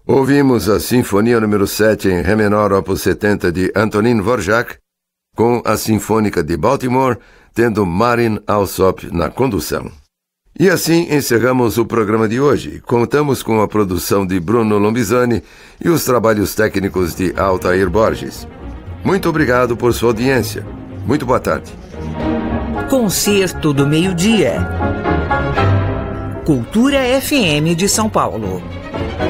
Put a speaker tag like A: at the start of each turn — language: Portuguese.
A: Ouvimos a Sinfonia número 7 em Ré menor, opus 70 de Antonín Dvořák, com a Sinfônica de Baltimore, tendo Marin Alsop na condução. E assim encerramos o programa de hoje. Contamos com a produção de Bruno Lombizani e os trabalhos técnicos de Altair Borges. Muito obrigado por sua audiência. Muito boa tarde.
B: Concerto do Meio-Dia. Cultura FM de São Paulo.